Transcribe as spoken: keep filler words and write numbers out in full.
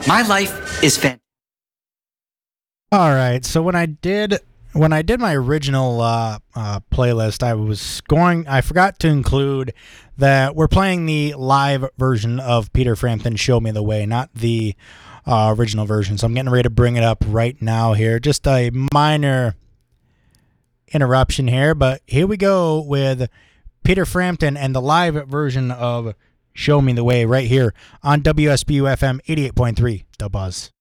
My life is fantastic. All right, so when I did when I did my original uh, uh, playlist, I was going. I forgot to include that we're playing the live version of Peter Frampton's "Show Me the Way," not the uh, original version. So I'm getting ready to bring it up right now. Here, just a minor interruption here, but here we go with Peter Frampton and the live version of "Show Me the Way" right here on W S B U F M eighty-eight point three, The Buzz.